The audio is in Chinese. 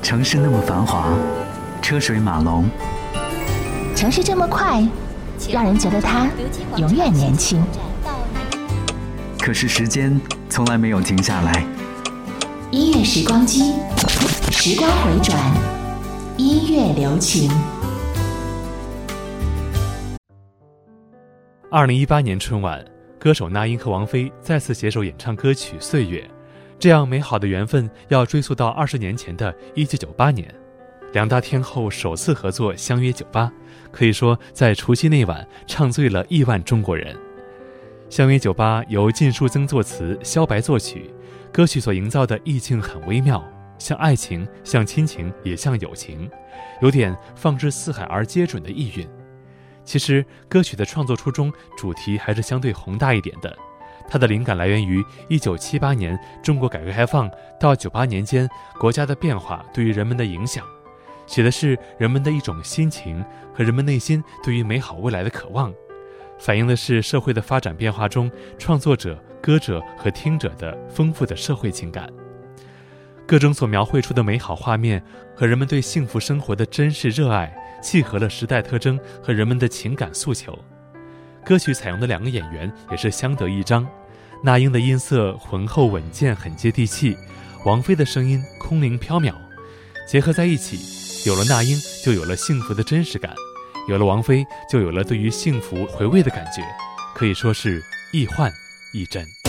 城市那么繁华，车水马龙， 城市这么快，让人觉得它永远年轻。 可是时间从来没有停下来。 音乐时光机，时光回转，音乐留情。 2018年春晚，歌手那英和王菲再次携手演唱歌曲《岁月》，这样美好的缘分要追溯到20年前的1998年，两大天后首次合作相约酒吧，可以说在除夕那晚唱醉了亿万中国人。相约酒吧由靳树增作词，萧白作曲，歌曲所营造的意境很微妙，像爱情，像亲情，也像友情，有点放之四海而皆准的意蕴。其实歌曲的创作初衷主题还是相对宏大一点的，它的灵感来源于1978年中国改革开放到98年间国家的变化对于人们的影响，写的是人们的一种心情和人们内心对于美好未来的渴望，反映的是社会的发展变化中创作者、歌者和听者的丰富的社会情感。歌中所描绘出的美好画面和人们对幸福生活的真实热爱，契合了时代特征和人们的情感诉求。歌曲采用的两个演员也是相得益彰，那英的音色浑厚稳健，很接地气，王菲的声音空灵飘渺，结合在一起，有了那英就有了幸福的真实感，有了王菲就有了对于幸福回味的感觉，可以说是一幻一真。